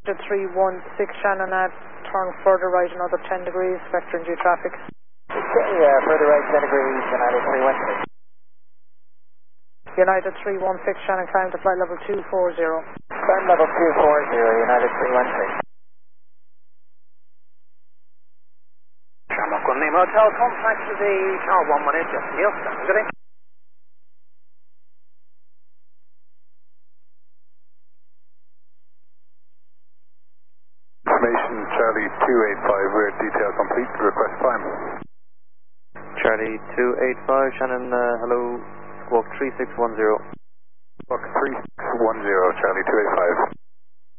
316 Shannon at turn further right another 10 degrees, vector and G traffic. Okay, further right 10 degrees, United 316. United 316 Shannon, climb to flight level 240. Climb level 240, United 316. Shamrock One Name Hotel, contact to the Tower 118, just Neil, good day. Information Charlie 285, we're detail complete, request climb. Charlie 285, Shannon, hello, squawk 3610. Squawk 3610, Charlie 285.